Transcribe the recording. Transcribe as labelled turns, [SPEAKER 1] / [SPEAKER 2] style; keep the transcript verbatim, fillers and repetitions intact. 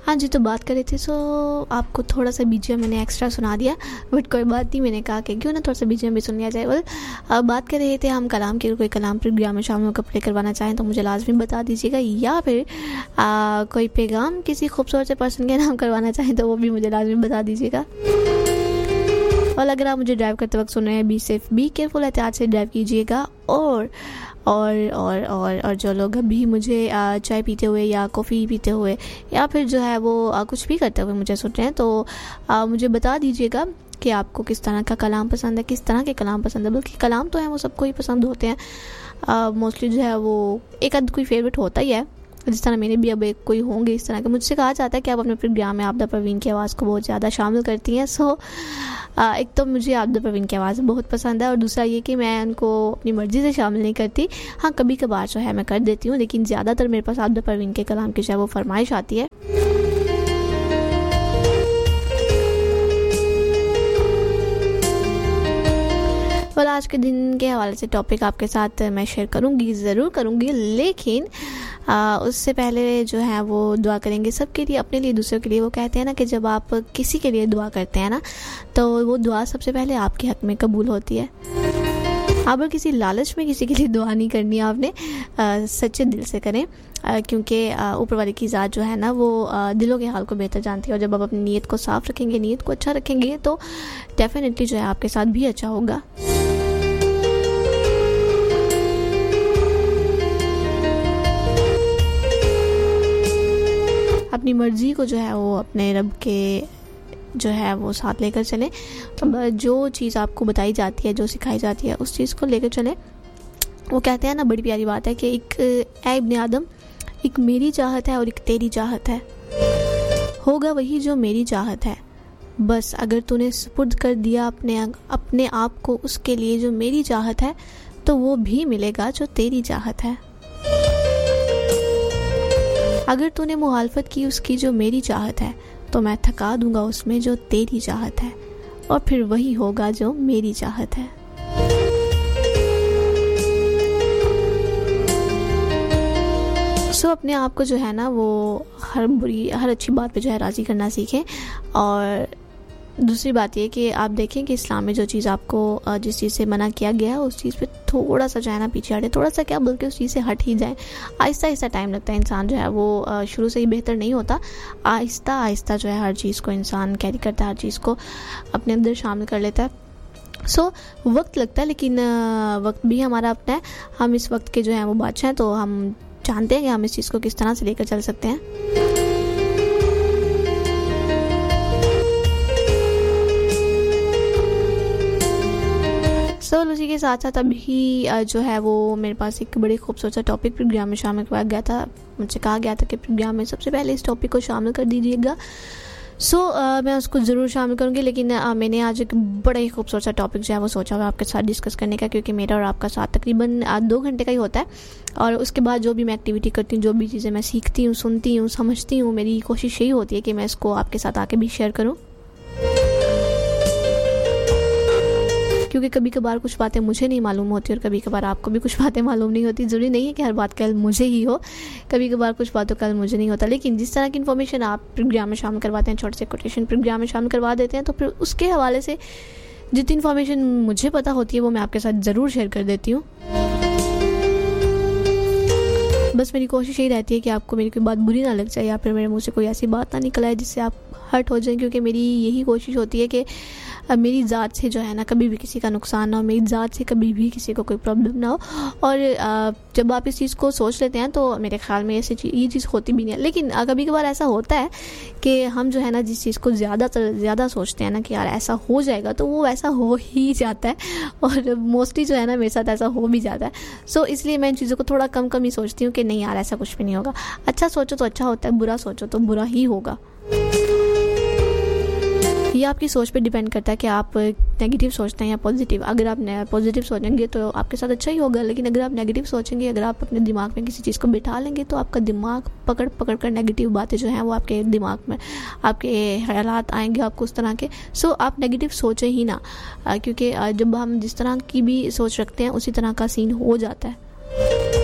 [SPEAKER 1] हाँ जी, तो बात कर रहे थे सो आपको थोड़ा सा बीजीएम मैंने एक्स्ट्रा सुना दिया, बट कोई बात नहीं, मैंने कहा कि क्यों ना थोड़ा सा बीजीएम भी सुन लिया जाए। वेल अब बात कर रहे थे हम कलाम की, कोई कलाम प्रोग्राम में शामिल होकर प्ले करवाना चाहें तो मुझे लाजमी बता दीजिएगा, या फिर आ, कोई पैगाम किसी खूबसूरत से पर्सन के नाम करवाना चाहें तो वो भी मुझे लाजमी बता दीजिएगा। और अगर आप मुझे ड्राइव करते वक्त सुन रहे हैं, बी सेफ बी केयरफुल, एहतियात से ड्राइव कीजिएगा। और और और और और जो लोग अभी मुझे चाय पीते हुए या कॉफ़ी पीते हुए या फिर जो है वो कुछ भी करते हुए मुझे सुन रहे हैं, तो आ, मुझे बता दीजिएगा कि आपको किस तरह का कलाम पसंद है, किस तरह के कलाम पसंद है। बल्कि कलाम तो है वो सबको ही पसंद होते हैं, मोस्टली जो है वो एक आध कोई फेवरेट होता ही है। जिस तरह मेरे भी अब एक कोई होंगे इस तरह के। मुझसे कहा जाता है कि आप अपने प्रोग्राम में आपदा परवीन की आवाज़ को बहुत ज़्यादा शामिल करती हैं। सो आ, एक तो मुझे आपदा परवीन की आवाज़ बहुत पसंद है, और दूसरा ये कि मैं उनको अपनी मर्ज़ी से शामिल नहीं करती। हाँ, कभी कभार जो है मैं कर देती हूँ, लेकिन ज़्यादातर मेरे पास आपदा परवीन के कलाम की जो है वो फरमाइश आती है। और आज के दिन के हवाले से टॉपिक आपके साथ मैं शेयर करूँगी, ज़रूर करूँगी, लेकिन आ, उससे पहले जो है वो दुआ करेंगे सबके लिए, अपने लिए, दूसरों के लिए। वो कहते हैं ना कि जब आप किसी के लिए दुआ करते हैं ना, तो वो दुआ सबसे पहले आपके हक़ में कबूल होती है। आप किसी लालच में किसी के लिए दुआ नहीं करनी है आपने, आ, सच्चे दिल से करें, आ, क्योंकि ऊपर वाले की ज़ात जो है ना वो आ, दिलों के हाल को बेहतर जानती है। और जब आप अपनी नीयत को साफ़ रखेंगे, नीयत को अच्छा रखेंगे, तो डेफिनेटली जो है आपके साथ भी अच्छा होगा। अपनी मर्ज़ी को जो है वो अपने रब के जो है वो साथ लेकर चलें। तो जो चीज़ आपको बताई जाती है, जो सिखाई जाती है, उस चीज़ को लेकर चलें। वो कहते हैं ना, बड़ी प्यारी बात है कि एक ऐ इब्ने आदम, एक मेरी चाहत है और एक तेरी चाहत है, होगा वही जो मेरी चाहत है। बस अगर तूने सुपुर्द कर दिया अपने अपने आप को उसके लिए जो मेरी चाहत है, तो वो भी मिलेगा जो तेरी चाहत है। अगर तूने मुखालफत की उसकी जो मेरी चाहत है, तो मैं थका दूंगा उसमें जो तेरी चाहत है, और फिर वही होगा जो मेरी चाहत है। सो so, अपने आप को जो है ना वो हर बुरी हर अच्छी बात पे जो है राज़ी करना सीखें। और दूसरी बात ये कि आप देखें कि इस्लाम में जो चीज़ आपको जिस चीज़ से मना किया गया है, उस चीज़ पे थोड़ा सा जो है ना पीछे हटे, थोड़ा सा क्या बल्कि उस चीज़ से हट ही जाए। आहिस्ता आहिस्ता टाइम लगता है, इंसान जो है वो शुरू से ही बेहतर नहीं होता। आहिस्ता आहिस्ता जो है हर चीज़ को इंसान कैरी करता है, हर चीज़ को अपने अंदर शामिल कर लेता है। सो so, वक्त लगता है, लेकिन वक्त भी हमारा अपना है। हम इस वक्त के जो है वो बादशाह हैं, तो हम जानते हैं कि हम इस चीज़ को किस तरह से लेकर चल सकते हैं। सो so, उसी के साथ साथ अभी जो है वो मेरे पास एक बड़े खूबसूरत सा टॉपिक प्रोग्राम में शामिल करवाया गया था। मुझे कहा गया था कि प्रोग्राम में सबसे पहले इस टॉपिक को शामिल कर दीजिएगा। सो so, uh, मैं उसको ज़रूर शामिल करूँगी, लेकिन uh, मैंने आज एक बड़ा ही खूबसूरत सा टॉपिक जो है वो सोचा हुआ आपके साथ डिस्कस करने का, क्योंकि मेरा और आपका साथ तकरीबन uh, दो घंटे का ही होता है। और उसके बाद जो भी मैं एक्टिविटी करती हूँ, जो भी चीज़ें मैं सीखती हूँ, सुनती हूँ, समझती हूँ, मेरी कोशिश यही होती है कि मैं इसको आपके साथ आके भी शेयर करूँ। क्योंकि कभी कभार कुछ बातें मुझे नहीं मालूम होती और कभी कभार आपको भी कुछ बातें मालूम नहीं होती। ज़रूरी नहीं है कि हर बात का इल्म मुझे ही हो, कभी कभार कुछ बातों का इल्म मुझे नहीं होता। लेकिन जिस तरह की इन्फॉर्मेशन आप प्रोग्राम में शामिल करवाते हैं, छोटे से कोटेशन प्रोग्राम में शामिल करवा देते हैं, तो फिर उसके हवाले से जितनी इन्फॉर्मेशन मुझे पता होती है वो मैं आपके साथ ज़रूर शेयर कर देती हूँ। बस मेरी कोशिश यही रहती है कि आपको मेरी कोई बात बुरी ना लग जाए, या फिर मेरे मुँह से कोई ऐसी बात ना निकल आए जिससे आप हर्ट हो जाएं। क्योंकि मेरी यही कोशिश होती है कि मेरी ज़ात से जो है ना कभी भी किसी का नुकसान ना हो, मेरी ज़ात से कभी भी किसी को कोई प्रॉब्लम ना हो। और जब आप इस चीज़ को सोच लेते हैं तो मेरे ख्याल में ऐसी ये चीज़ होती भी नहीं है। लेकिन कभी कभार ऐसा होता है कि हम जो है ना जिस चीज़ को ज़्यादातर ज़्यादा सोचते हैं ना कि यार ऐसा हो जाएगा, तो वो ऐसा हो ही जाता है। और मोस्टली जो है ना मेरे साथ ऐसा हो भी जाता है। सो इसलिए मैं इन चीज़ों को थोड़ा कम कम ही सोचती हूँ कि नहीं यार ऐसा कुछ भी नहीं होगा। अच्छा सोचो तो अच्छा होता है, बुरा सोचो तो बुरा ही होगा। ये आपकी सोच पे डिपेंड करता है कि आप नेगेटिव सोचते हैं या पॉजिटिव। अगर आप पॉजिटिव सोचेंगे तो आपके साथ अच्छा ही होगा, लेकिन अगर आप नेगेटिव सोचेंगे, अगर आप अपने दिमाग में किसी चीज़ को बिठा लेंगे, तो आपका दिमाग पकड़ पकड़ कर नेगेटिव बातें जो हैं वो आपके दिमाग में, आपके ख्यालात आएंगे आपको उस तरह के। सो आप नेगेटिव सोचें ही ना, क्योंकि जब हम जिस तरह की भी सोच रखते हैं उसी तरह का सीन हो जाता है।